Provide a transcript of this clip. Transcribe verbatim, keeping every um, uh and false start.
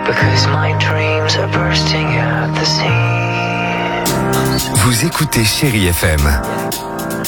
because my dreams are bursting at the seams. Vous écoutez Chérie F M.